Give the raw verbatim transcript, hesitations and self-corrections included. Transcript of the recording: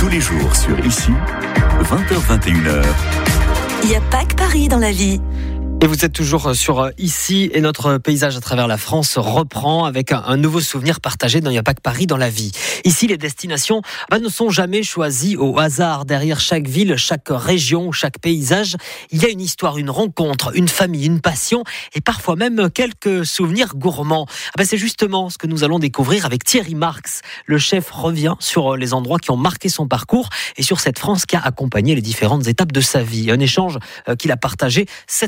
les jours sur Ici, vingt heures vingt et une heures. Il n'y a pas que Paris dans la vie. Et vous êtes toujours sur Ici et notre paysage à travers la France reprend avec un, un nouveau souvenir partagé dans Il n'y a pas que Paris dans la vie. Ici, les destinations bah, ne sont jamais choisies au hasard. Derrière chaque ville, chaque région, chaque paysage, il y a une histoire, une rencontre, une famille, une passion et parfois même quelques souvenirs gourmands. Ah bah, c'est justement ce que nous allons découvrir avec Thierry Marx. Le chef revient sur les endroits qui ont marqué son parcours et sur cette France qui a accompagné les différentes étapes de sa vie. Un échange qu'il a partagé cette